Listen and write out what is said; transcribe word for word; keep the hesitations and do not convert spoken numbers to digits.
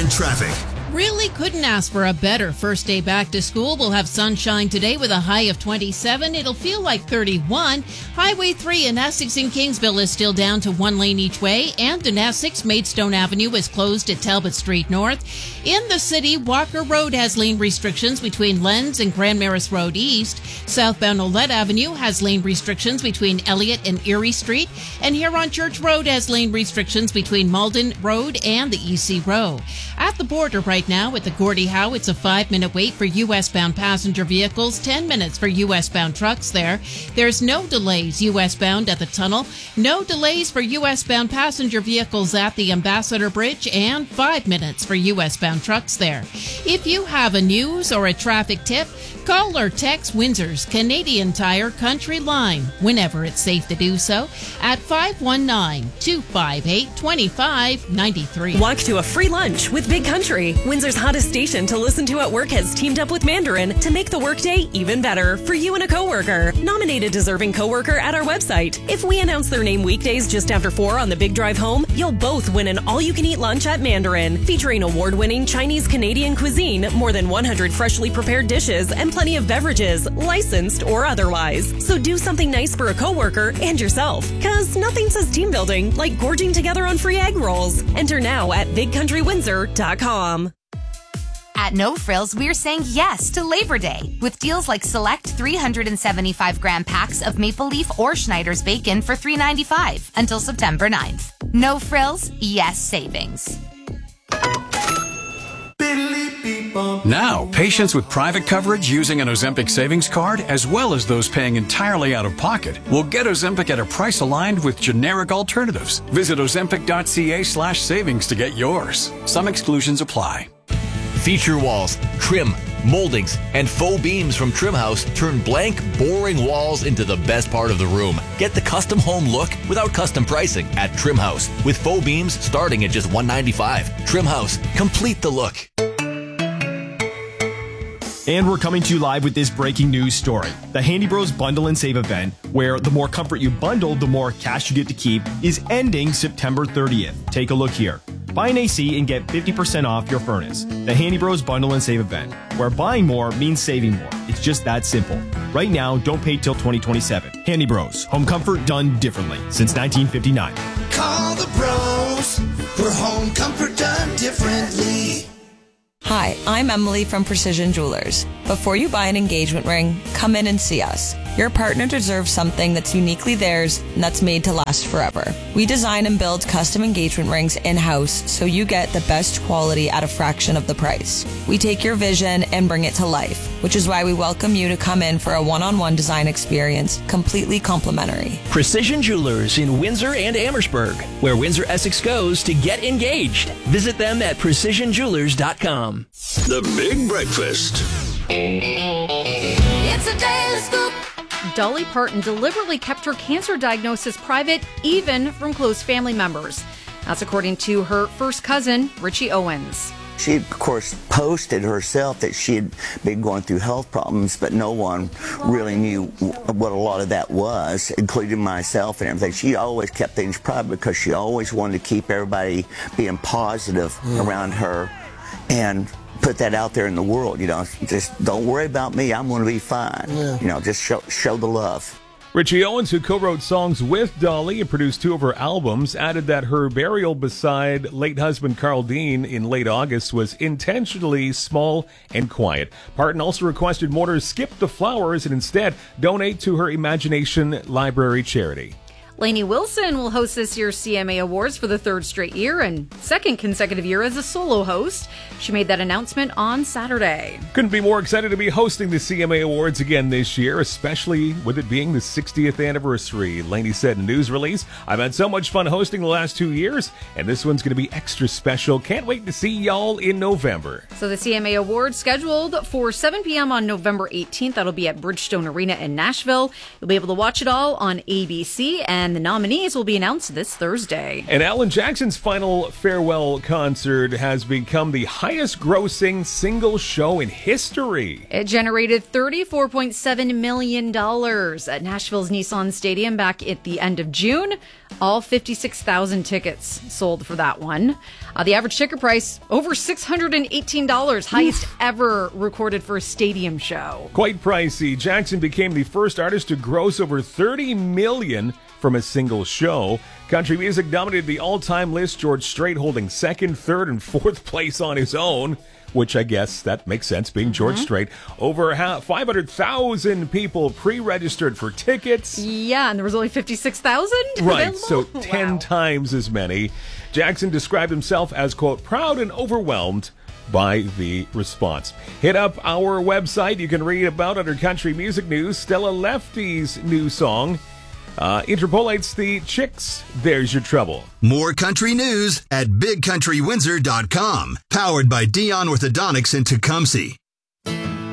and traffic. Really couldn't ask for a better first day back to school. We'll have sunshine today with a high of twenty-seven. It'll feel like thirty-one. Highway three in Essex and Kingsville is still down to one lane each way. And in Essex, Maidstone Avenue is closed at Talbot Street North. In the city, Walker Road has lane restrictions between Lens and Grand Maris Road East. Southbound Olette Avenue has lane restrictions between Elliott and Erie Street. And here on Church Road has lane restrictions between Malden Road and the E C Row. At the border right now at the Gordie Howe, it's a five-minute wait for U S-bound passenger vehicles, ten minutes for U S-bound trucks there. There's no delays U S-bound at the tunnel, no delays for U S-bound passenger vehicles at the Ambassador Bridge, and five minutes for U S-bound trucks there. If you have a news or a traffic tip, call or text Windsor's Canadian Tire Country Line, whenever it's safe to do so, at five one nine, two five eight, two five nine three. Walk to a free lunch with Big Country. Windsor's hottest station to listen to at work has teamed up with Mandarin to make the workday even better for you and a coworker. Nominate a deserving coworker at our website. If we announce their name weekdays just after four on the Big Drive home, you'll both win an all-you-can-eat lunch at Mandarin, featuring award-winning Chinese-Canadian cuisine, more than one hundred freshly prepared dishes, and plenty of beverages, licensed or otherwise. So do something nice for a coworker and yourself, because nothing says team building like gorging together on free egg rolls. Enter now at big country windsor dot com. At No Frills, we're saying yes to Labor Day with deals like select three hundred seventy-five gram packs of Maple Leaf or Schneider's bacon for three ninety-five until September ninth. No Frills, yes savings. Now, patients with private coverage using an Ozempic savings card, as well as those paying entirely out of pocket, will get Ozempic at a price aligned with generic alternatives. Visit ozempic.ca slash savings to get yours. Some exclusions apply. Feature walls, trim, moldings, and faux beams from Trimhouse turn blank, boring walls into the best part of the room. Get the custom home look without custom pricing at Trimhouse, with faux beams starting at just one hundred ninety-five dollars. Trimhouse, complete the look. And we're coming to you live with this breaking news story. The Handy Bros Bundle and Save event, where the more comfort you bundle, the more cash you get to keep, is ending September thirtieth. Take a look here. Buy an A C and get fifty percent off your furnace. The Handy Bros Bundle and Save event, where buying more means saving more. It's just that simple. Right now, don't pay till twenty twenty-seven. Handy Bros, home comfort done differently since nineteen fifty-nine. Call the bros for home comfort done differently. Hi, I'm Emily from Precision Jewelers. Before you buy an engagement ring, come in and see us. Your partner deserves something that's uniquely theirs and that's made to last forever. We design and build custom engagement rings in-house so you get the best quality at a fraction of the price. We take your vision and bring it to life, which is why we welcome you to come in for a one-on-one design experience, completely complimentary. Precision Jewelers in Windsor and Amherstburg, where Windsor Essex goes to get engaged. Visit them at precision jewelers dot com. The Big Breakfast. It's a daily scoop. Dolly Parton deliberately kept her cancer diagnosis private, even from close family members. That's according to her first cousin, Richie Owens. She, of course, posted herself that she had been going through health problems, but no one really knew what a lot of that was, including myself and everything. She always kept things private because she always wanted to keep everybody being positive mm. around her and put that out there in the world. You know, just don't worry about me. I'm going to be fine. Yeah. You know, just show, show the love. Richie Owens, who co-wrote songs with Dolly and produced two of her albums, added that her burial beside late husband Carl Dean in late August was intentionally small and quiet. Parton also requested mourners skip the flowers and instead donate to her Imagination Library charity. Lainey Wilson will host this year's C M A Awards for the third straight year and second consecutive year as a solo host. She made that announcement on Saturday. Couldn't be more excited to be hosting the C M A Awards again this year, especially with it being the sixtieth anniversary. Lainey said in a news release, "I've had so much fun hosting the last two years, and this one's going to be extra special. Can't wait to see y'all in November." So the C M A Awards scheduled for seven p.m. on November eighteenth. That'll be at Bridgestone Arena in Nashville. You'll be able to watch it all on A B C and and the nominees will be announced this Thursday. And Alan Jackson's final farewell concert has become the highest grossing single show in history. It generated thirty-four point seven million dollars at Nashville's Nissan Stadium back at the end of June. All fifty-six thousand tickets sold for that one. Uh, the average ticket price, over six hundred eighteen dollars, highest ever recorded for a stadium show. Quite pricey. Jackson became the first artist to gross over thirty million dollars from a single show. Country music dominated the all-time list, George Strait holding second, third, and fourth place on his own, which I guess that makes sense, being George mm-hmm. Strait. Over five hundred thousand people pre-registered for tickets. Yeah, and there was only fifty-six thousand Right, available? so ten wow. times as many. Jackson described himself as, quote, proud and overwhelmed by the response. Hit up our website. You can read about under country music news. Stella Lefty's new song uh, interpolates the Chicks, There's Your Trouble. More country news at big country windsor dot com. Powered by Dion Orthodontics in Tecumseh.